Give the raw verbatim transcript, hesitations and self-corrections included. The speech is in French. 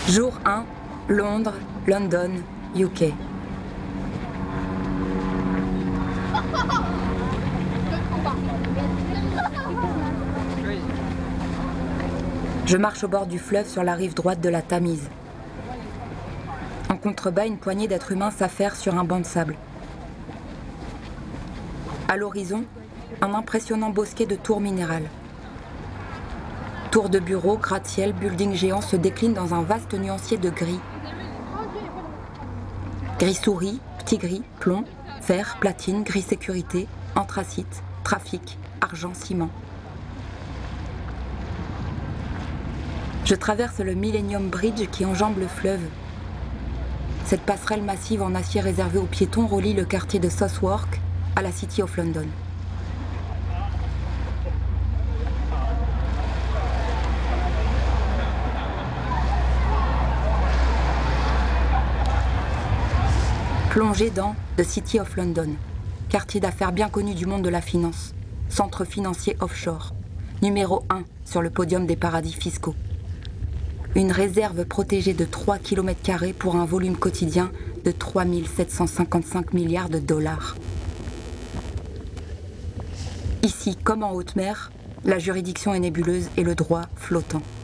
Jour un, Londres, London, U K. Je marche au bord du fleuve sur la rive droite de la Tamise. En contrebas, une poignée d'êtres humains s'affairent sur un banc de sable. À l'horizon, un impressionnant bosquet de tours minérales. Tours de bureaux, gratte-ciel, buildings géants se déclinent dans un vaste nuancier de gris. Gris souris, petit gris, plomb, fer, platine, gris sécurité, anthracite, trafic, argent, ciment. Je traverse le Millennium Bridge qui enjambe le fleuve. Cette passerelle massive en acier réservée aux piétons relie le quartier de Southwark à la City of London. Plongée dans The City of London, quartier d'affaires bien connu du monde de la finance, centre financier offshore, numéro un sur le podium des paradis fiscaux. Une réserve protégée de trois kilomètres carrés pour un volume quotidien de trois mille sept cent cinquante-cinq milliards de dollars. Ici, comme en haute mer, la juridiction est nébuleuse et le droit flottant.